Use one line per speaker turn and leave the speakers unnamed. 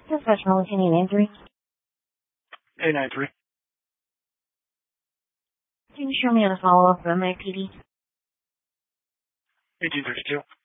Professional opinion injury.
893.
Can you show me on a follow-up from my PD?
1832.